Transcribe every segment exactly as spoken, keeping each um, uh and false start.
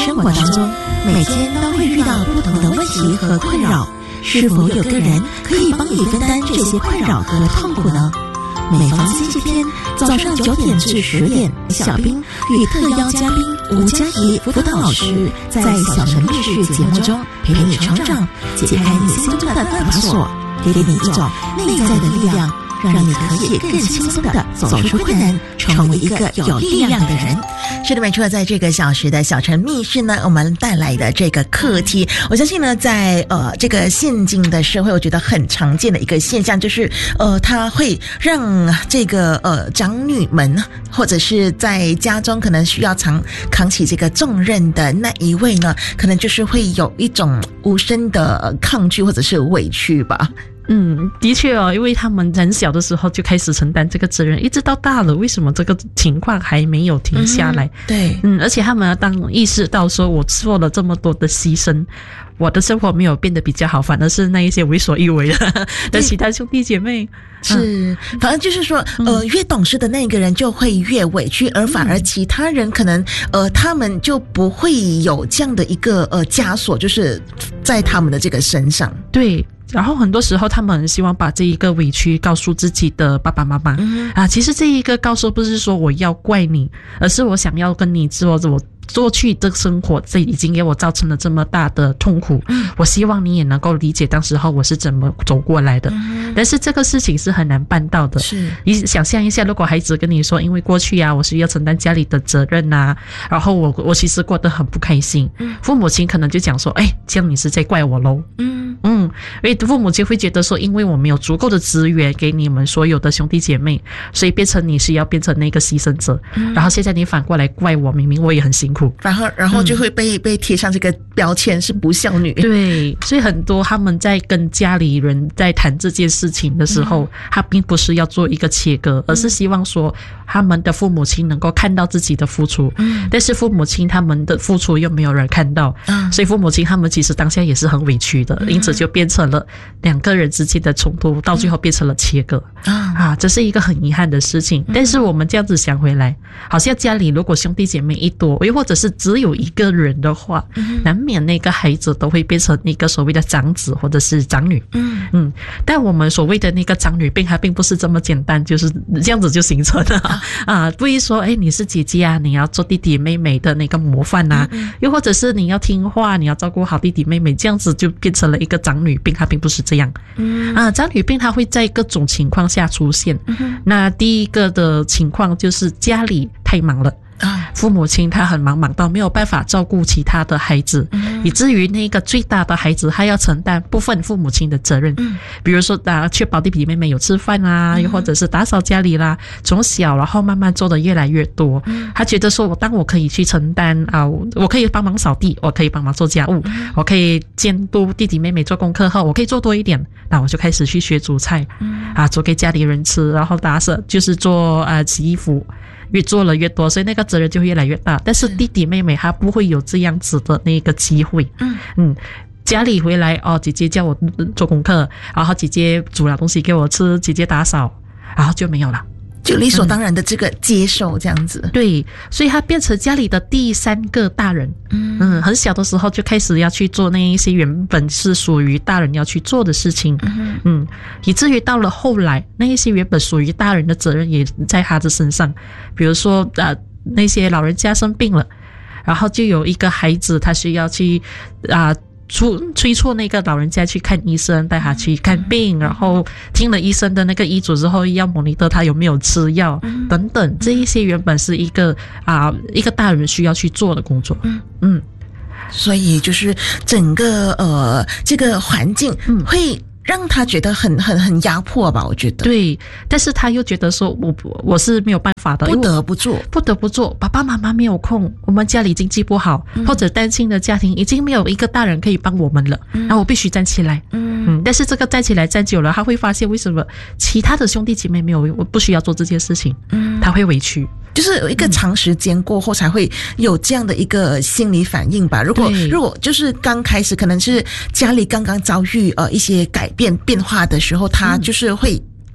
生活当中，每天都会遇到不同的问题和困扰，是否有个人可以帮你分担这些困扰和痛苦呢？每逢星期天早上九点至十点，小兵与特邀嘉宾吴佳怡辅导老师在小城密室节目中陪你成长，解开你心中的那把锁，给你一种内在的力量，让你可以更轻松地走出困难，成为一个有力量的人。 是的，没错，在这个小时的小城密室呢，我们带来的这个课题，我相信呢，在呃这个现今的社会，我觉得很常见的一个现象，就是呃，它会让这个呃长女们，或者是在家中可能需要常扛起这个重任的那一位呢，可能就是会有一种无声的抗拒或者是委屈吧。 嗯，的确哦，因为他们很小的时候就开始承担这个责任，一直到大了，为什么这个情况还没有停下来？嗯、 对， 嗯，而且他们当意识到说，我做了这么多的牺牲，我的生活没有变得比较好，反而是那一些为所欲为的的其他兄弟姐妹。 是，反正就是说，呃，越懂事的那个人就会越委屈，而反而其他人可能，呃，他们就不会有这样的一个呃枷锁，就是在他们的这个身上。 对。然后很多时候他们很希望把这一个委屈告诉自己的爸爸妈妈、嗯、啊，其实这一个告诉不是说我要怪你，而是我想要跟你说我过去的生活这已经给我造成了这么大的痛苦、嗯、我希望你也能够理解当时候我是怎么走过来的、嗯、但是这个事情是很难办到的。 是， 你想象一下，如果孩子跟你说因为过去啊我是要承担家里的责任啊，然后我我其实过得很不开心、嗯、父母亲可能就讲说，哎，这样你是在怪我咯。嗯嗯，因为父母亲会觉得说，因为我没有足够的资源给你们所有的兄弟姐妹，所以变成你是要变成那个牺牲者、嗯、然后现在你反过来怪我，明明我也很辛苦， 然后然后就会被、嗯、被贴上这个标签是不孝女。 对，所以很多他们在跟家里人在谈这件事情的时候、嗯、他并不是要做一个切割，而是希望说他们的父母亲能够看到自己的付出、嗯、但是父母亲他们的付出又没有人看到、嗯、所以父母亲他们其实当下也是很委屈的、嗯、因此就变成了两个人之间的冲突，到最后变成了切割、嗯、啊，这是一个很遗憾的事情、嗯、但是我们这样子想回来，好像家里如果兄弟姐妹一多，又或者是只有一个人的话、嗯、难免那个孩子都会变成一个所谓的长子或者是长女。嗯嗯，但我们所谓的那个长女病，它并不是这么简单，就是这样子就形成了啊, 啊不会说哎你是姐姐啊，你要做弟弟妹妹的那个模范啊、嗯、又或者是你要听话，你要照顾好弟弟妹妹，这样子就变成了一个长女病，它并不是这样。嗯啊，长女病它会在各种情况下出现、嗯、那第一个的情况就是家里太忙了啊，父母亲他很忙，忙到没有办法照顾其他的孩子、嗯、以至于那个最大的孩子他要承担部分父母亲的责任、嗯、比如说啊，确保弟弟妹妹有吃饭啦、嗯、又或者是打扫家里啦，从小然后慢慢做的越来越多、嗯、他觉得说我当我可以去承担啊，我可以帮忙扫地，我可以帮忙做家务、嗯、我可以监督弟弟妹妹做功课后，我可以做多一点，那我就开始去学煮菜、嗯、啊，做给家里人吃，然后打扫就是做啊洗衣服，越做了越多，所以那个责任就会越来越大。但是弟弟妹妹他不会有这样子的那个机会。嗯嗯，家里回来哦，姐姐叫我做功课，然后姐姐煮了东西给我吃，姐姐打扫，然后就没有了。 就理所当然的这个接受这样子、 嗯、对，所以他变成家里的第三个大人。嗯嗯，很小的时候就开始要去做那一些原本是属于大人要去做的事情。嗯嗯，以至于到了后来，那一些原本属于大人的责任也在他的身上，比如说呃那些老人家生病了，然后就有一个孩子他需要去啊、呃出催促那个老人家去看医生，带他去看病，然后听了医生的那个医嘱之后，要monitor他有没有吃药、嗯、等等，这一些原本是一个啊、呃、一个大人需要去做的工作。嗯嗯， 所以就是整个呃这个环境会让他觉得很很很压迫吧，我觉得。 对，但是他又觉得说我我是没有办法的， 不得不做不得不做，爸爸妈妈没有空，我们家里经济不好、嗯、或者单亲的家庭已经没有一个大人可以帮我们了，那、嗯、我必须站起来。嗯嗯，但是这个站起来站久了，他会发现为什么其他的兄弟姐妹没有，我不需要做这件事情。嗯，他会委屈， 就是有一个长时间过后才会有这样的一个心理反应吧。如果如果就是刚开始可能是家里刚刚遭遇呃一些改变变化的时候，他就是会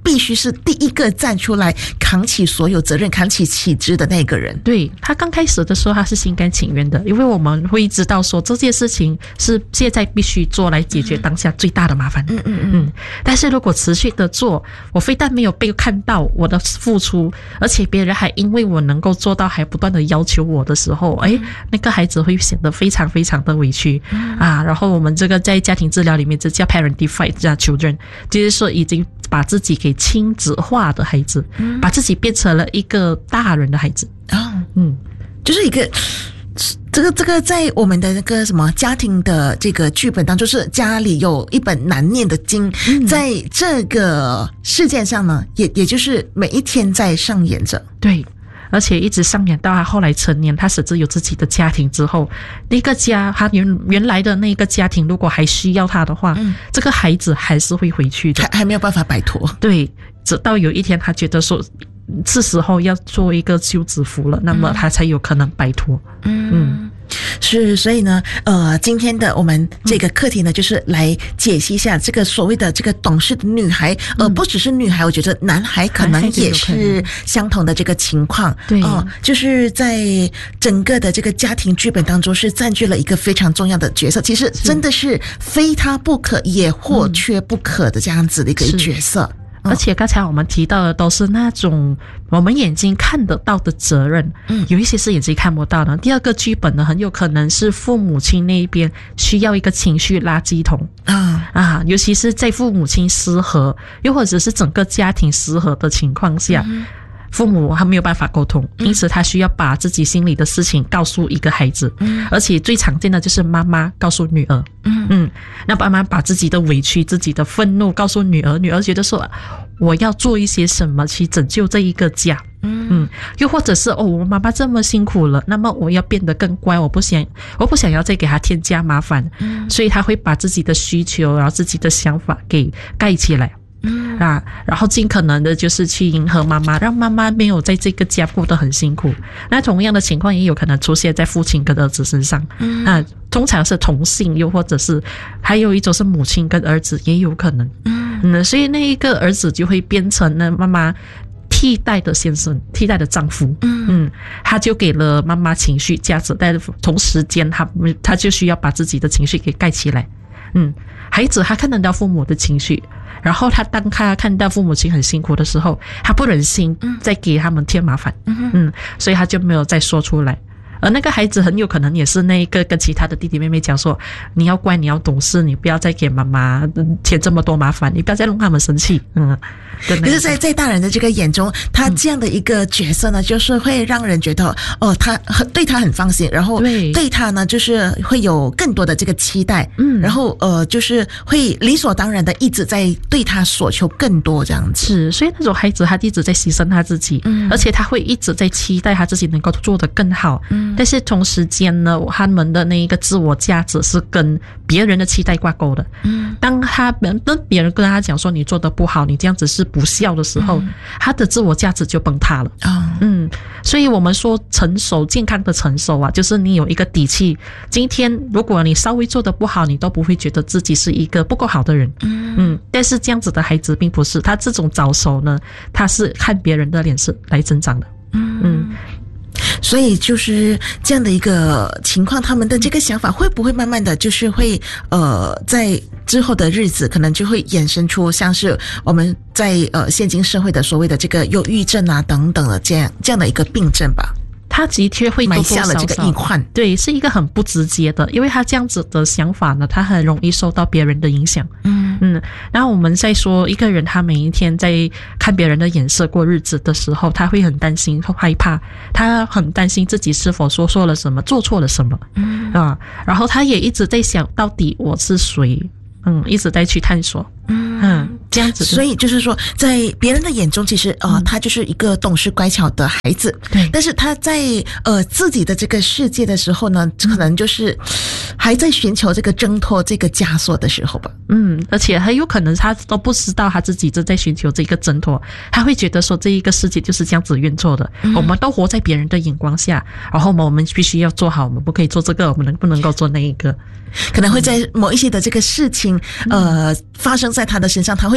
必须是第一个站出来扛起所有责任、扛起旗帜的那个人。 对，他刚开始的时候他是心甘情愿的，因为我们会知道说这件事情是现在必须做来解决当下最大的麻烦。嗯嗯嗯。但是如果持续的做，我非但没有被看到我的付出，而且别人还因为我能够做到还不断的要求我的时候，哎，那个孩子会显得非常非常的委屈啊。然后我们这个在家庭治疗里面这叫 parentified children， 就是说已经把自己给亲子化的孩子，把自己变成了一个大人的孩子。 哦，嗯，就是一个这个这个在我们的那个什么家庭的这个剧本当中，是家里有一本难念的经，嗯、在这个事件上呢，也也就是每一天在上演着。 对。而且一直上演到他后来成年，他甚至有自己的家庭之后，那个家他原原来的那个家庭如果还需要他的话，嗯、这个孩子还是会回去的， 还还没有办法摆脱。 对，直到有一天他觉得说是时候要做一个休止符了，那么他才有可能摆脱。嗯。嗯是，所以呢，呃，今天的我们这个课题呢，就是来解析一下这个所谓的这个懂事的女孩，呃，不只是女孩，我觉得男孩可能也是相同的这个情况。 对， 哦、呃，就是在整个的这个家庭剧本当中，是占据了一个非常重要的角色。其实真的是非他不可，也或缺不可的这样子的一个角色。 而且刚才我们提到的都是那种我们眼睛看得到的责任，嗯，有一些是眼睛看不到的。第二个剧本呢，很有可能是父母亲那一边需要一个情绪垃圾桶啊啊，尤其是在父母亲失和，又或者是整个家庭失和的情况下。嗯，父母他没有办法沟通，因此他需要把自己心里的事情告诉一个孩子，嗯，而且最常见的就是妈妈告诉女儿，嗯嗯，那妈妈把自己的委屈、自己的愤怒告诉女儿，女儿觉得说我要做一些什么去拯救这一个家，嗯嗯，又或者是哦，我妈妈这么辛苦了，那么我要变得更乖，我不想我不想要再给她添加麻烦，嗯，所以他会把自己的需求，然后自己的想法给盖起来。嗯啊，然后尽可能的就是去迎合妈妈，让妈妈没有在这个家过得很辛苦。那同样的情况也有可能出现在父亲跟儿子身上，嗯啊，通常是同性，又或者是还有一种是母亲跟儿子也有可能，嗯嗯，所以那一个儿子就会变成了妈妈替代的先生，替代的丈夫，嗯嗯，他就给了妈妈情绪价值，但同时间他他就需要把自己的情绪给盖起来，嗯，孩子他看得到父母的情绪。然后他当他看到父母亲很辛苦的时候，他不忍心再给他们添麻烦，嗯嗯，所以他就没有再说出来。而那个孩子很有可能也是那一个跟其他的弟弟妹妹讲说，你要乖，你要懂事，你不要再给妈妈添这么多麻烦，你不要再让他们生气。嗯， 可是在在大人的这个眼中，他这样的一个角色呢，就是会让人觉得哦，他对他很放心，然后对他呢就是会有更多的这个期待，嗯，然后呃就是会理所当然的一直在对他所求更多这样子。 是，所以那种孩子他一直在牺牲他自己，嗯，而且他会一直在期待他自己能够做得更好，嗯。但是同时间呢，他们的那一个自我价值是跟别人的期待挂钩的。嗯，当他当别人跟他讲说你做得不好，你这样子是不孝的时候，嗯、他的自我价值就崩塌了。哦、嗯，所以我们说成熟健康的成熟啊，就是你有一个底气。今天如果你稍微做得不好，你都不会觉得自己是一个不够好的人。嗯嗯，但是这样子的孩子并不是，他这种早熟呢，他是看别人的脸色来增长的。嗯嗯。 所以就是这样的一个情况，他们的这个想法会不会慢慢的就是会呃在之后的日子可能就会衍生出像是我们在呃现今社会的所谓的这个忧郁症啊等等的这样这样的一个病症吧。 他的确会埋下了这个隐患， 对，是一个很不直接的，因为他这样子的想法呢，他很容易受到别人的影响。嗯嗯，然后我们在说一个人，他每一天在看别人的眼色过日子的时候，他会很担心、会害怕，他很担心自己是否说错了什么、做错了什么。嗯啊，然后他也一直在想到底我是谁。嗯，一直在去探索，嗯，这样子。 所以就是说，在别人的眼中，其实呃，嗯、他就是一个懂事乖巧的孩子。对。但是他在呃自己的这个世界的时候呢，可能就是还在寻求这个挣脱这个枷锁的时候吧。 嗯，而且很有可能他都不知道他自己正在寻求这个挣脱，他会觉得说这一个世界就是这样子运作的，嗯、我们都活在别人的眼光下，然后我们必须要做好，我们不可以做这个，我们能不能够做那一个？ 可能会在某一些的这个事情，呃，发生在他的身上，他会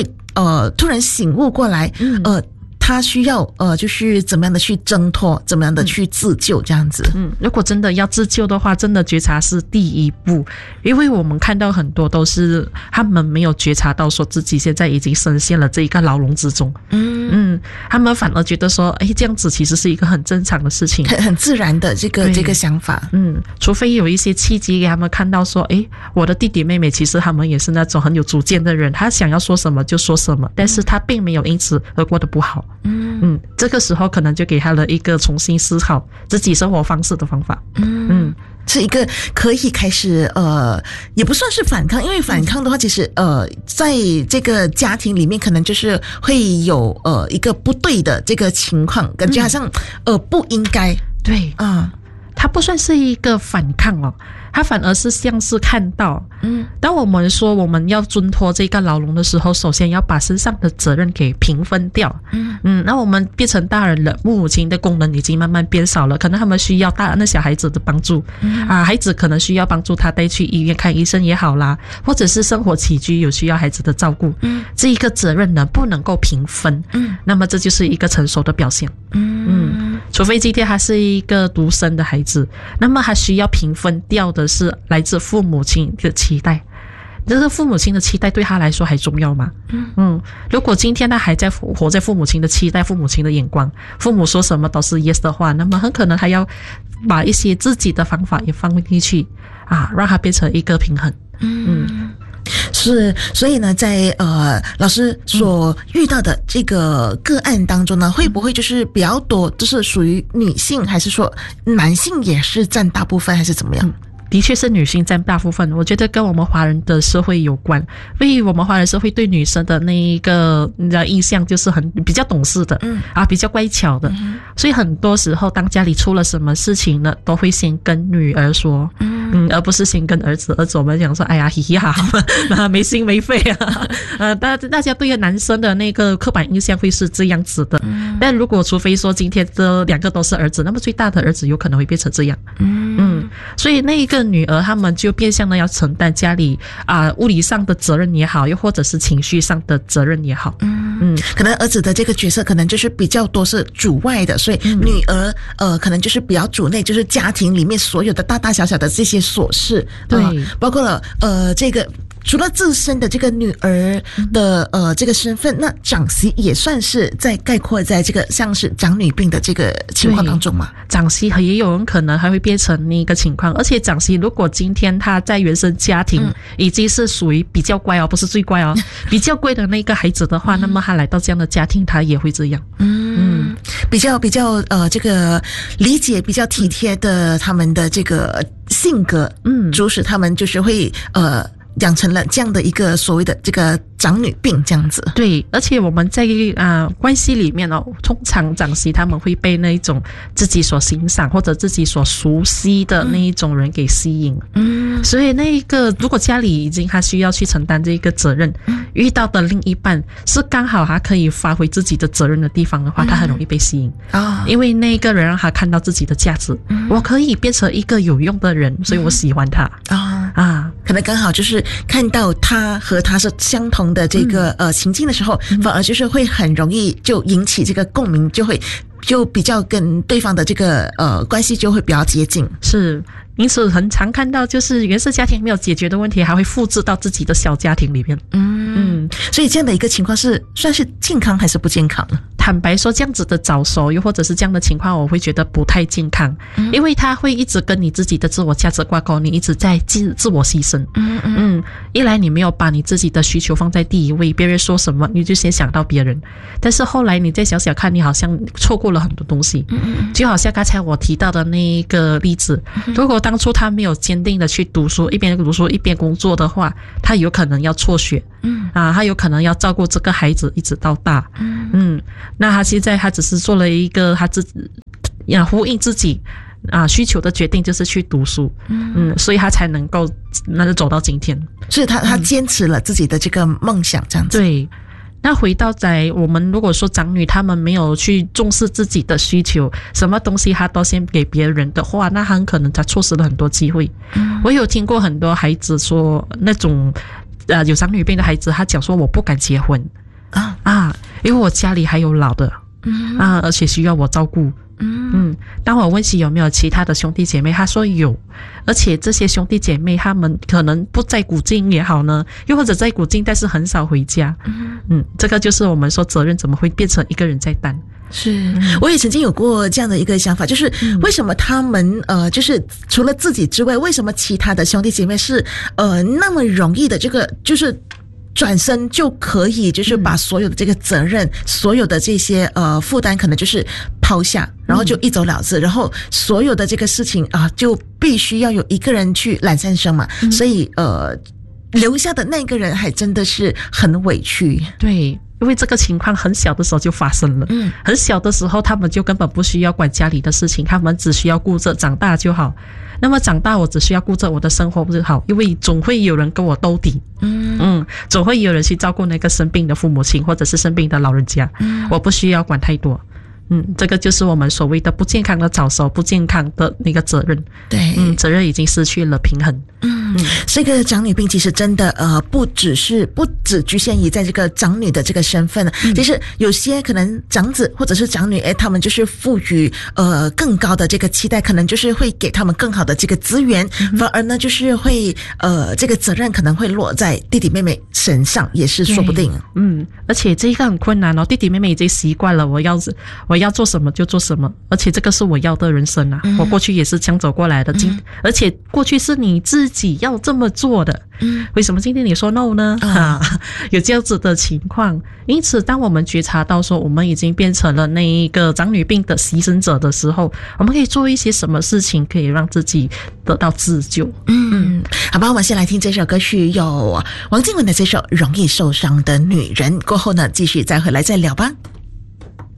会呃突然醒悟过来，嗯、呃。他需要呃，就是怎么样的去挣脱，怎么样的去自救，这样子。 嗯，如果真的要自救的话，真的觉察是第一步，因为我们看到很多都是他们没有觉察到说自己现在已经深陷了这一个牢笼之中。嗯嗯，他们反而觉得说，哎，这样子其实是一个很正常的事情， 很很自然的这个这个想法。 嗯，除非有一些契机给他们看到说，哎，我的弟弟妹妹其实他们也是那种很有主见的人，他想要说什么就说什么，但是他并没有因此而过得不好。嗯嗯，这个时候可能就给他了一个重新思考自己生活方式的方法。嗯嗯， 是一个可以开始呃，也不算是反抗，因为反抗的话，其实呃，在这个家庭里面，可能就是会有呃一个不对的这个情况，感觉好像、嗯、呃不应该。 对啊，它不算是一个反抗哦。他反而是像是看到，嗯，当我们说我们要挣脱这个牢笼的时候，首先要把身上的责任给平分掉，嗯嗯，那我们变成大人了，父母亲的功能已经慢慢变少了，可能他们需要大那小孩子的帮助，嗯啊，孩子可能需要帮助他带去医院看医生也好啦，或者是生活起居有需要孩子的照顾，嗯，这一个责任呢不能够平分，嗯，那么这就是一个成熟的表现，嗯嗯，除非今天他是一个独生的孩子，那么他需要平分掉的是来自父母亲的期待，这个父母亲的期待对他来说还重要吗？嗯嗯，如果今天他还在活在父母亲的期待、父母亲的眼光，父母说什么都是 yes 的话，那么很可能还要把一些自己的方法也放进去啊，让它变成一个平衡。嗯。嗯是，所以呢，在呃老师所遇到的这个个案当中呢，会不会就是比较多，就是属于女性，还是说男性也是占大部分，还是怎么样？嗯， 的确是女性占大部分，我觉得跟我们华人的社会有关，因为我们华人社会对女生的那一个你的印象就是很比较懂事的，嗯啊，比较乖巧的，嗯，所以很多时候当家里出了什么事情呢，都会先跟女儿说，嗯嗯，而不是先跟儿子。儿子我们讲说，哎呀，嘻嘻哈哈，没心没肺啊，呃，大大家对男生的那个刻板印象会是这样子的，嗯，但如果除非说今天这两个都是儿子，那么最大的儿子有可能会变成这样，嗯嗯，所以那一个女儿他们就变相的要承担家里啊、呃、物理上的责任也好，又或者是情绪上的责任也好。嗯嗯，可能儿子的这个角色可能就是比较多是主外的，所以女儿呃可能就是比较主内，就是家庭里面所有的大大小小的这些琐事， 对， 呃、包括了呃这个。除了自身的这个女儿的呃这个身份，那长媳也算是在概括在这个像是长女病的这个情况当中嘛？ 长媳也有人可能还会变成那个情况，而且长媳如果今天她在原生家庭已经是属于比较乖哦，不是最乖哦，比较乖的那个孩子的话，那么她来到这样的家庭，她也会这样。嗯嗯，比较比较呃这个理解比较体贴的他们的这个性格，嗯，主使他们就是会呃。养成了这样的一个所谓的这个长女病这样子。 对，而且我们在啊、呃、关系里面哦，通常长媳他们会被那一种自己所欣赏或者自己所熟悉的那一种人给吸引。嗯，所以那一个如果家里已经他需要去承担这一个责任，嗯、遇到的另一半是刚好他可以发挥自己的责任的地方的话，嗯、他很容易被吸引啊、哦，因为那个人让他看到自己的价值，嗯、我可以变成一个有用的人，所以我喜欢他啊、 哦、啊，可能刚好就是看到他和他是相同的这个、嗯、呃情境的时候，反而就是会很容易就引起这个共鸣，就会就比较跟对方的这个呃关系就会比较接近。 是，因此很常看到就是原生家庭没有解决的问题，还会复制到自己的小家庭里面。嗯嗯，所以这样的一个情况是算是健康还是不健康？ 坦白说，这样子的早熟又或者是这样的情况，我会觉得不太健康，嗯、因为他会一直跟你自己的自我价值挂钩，你一直在自自我牺牲。嗯嗯嗯，一来你没有把你自己的需求放在第一位，别人说什么你就先想到别人，但是后来你再想想看，你好像错过了很多东西。嗯、就好像刚才我提到的那个例子，嗯、如果当初他没有坚定的去读书，一边读书一边工作的话，他有可能要辍学。嗯啊，他有可能要照顾这个孩子一直到大。嗯嗯，那他现在他只是做了一个他自己要呼应自己啊需求的决定，就是去读书。嗯嗯，所以他才能够那就走到今天。 所以他他坚持了自己的这个梦想，这样子。 对。那回到在我们如果说长女他们没有去重视自己的需求，什么东西他都先给别人的话，那很可能他错失了很多机会。嗯、我有听过很多孩子说那种呃有长女病的孩子，他讲说我不敢结婚啊啊，因为我家里还有老的，嗯啊，而且需要我照顾。嗯嗯，当我问起有没有其他的兄弟姐妹，他说有，而且这些兄弟姐妹他们可能不在古晋也好呢，又或者在古晋但是很少回家。嗯嗯，这个就是我们说责任怎么会变成一个人在担。 是，我也曾经有过这样的一个想法，就是为什么他们呃，就是除了自己之外，为什么其他的兄弟姐妹是呃那么容易的这个就是转身就可以，就是把所有的这个责任、嗯、所有的这些呃负担，可能就是抛下，然后就一走了之，嗯、然后所有的这个事情啊、呃，就必须要有一个人去揽三生嘛，嗯、所以呃，留下的那个人还真的是很委屈。 对。因为这个情况很小的时候就发生了，嗯，很小的时候他们就根本不需要管家里的事情，他们只需要顾着长大就好。那么长大我只需要顾着我的生活就好，因为总会有人跟我兜底，嗯嗯，总会有人去照顾那个生病的父母亲或者是生病的老人家，嗯，我不需要管太多。嗯，这个就是我们所谓的不健康的早熟，不健康的那个责任。 对， 嗯，责任已经失去了平衡。 嗯，这个长女病其实真的呃，不只是不只局限于在这个长女的这个身份，嗯、其实有些可能长子或者是长女，哎，他们就是赋予呃更高的这个期待，可能就是会给他们更好的这个资源，嗯、反而呢就是会呃这个责任可能会落在弟弟妹妹身上，也是说不定。 嗯，而且这个很困难哦，弟弟妹妹已经习惯了我要我要做什么就做什么，而且这个是我要的人生啊，嗯、我过去也是这样走过来的，嗯、而且过去是你自己要这么做的，嗯、为什么今天你说 no 呢？嗯啊、有这样子的情况，因此当我们觉察到说我们已经变成了那一个长女病的牺牲者的时候，我们可以做一些什么事情可以让自己得到自救。 嗯，好吧，我们先来听这首歌曲，有王靖雯的这首《容易受伤的女人》，过后呢继续再回来再聊吧。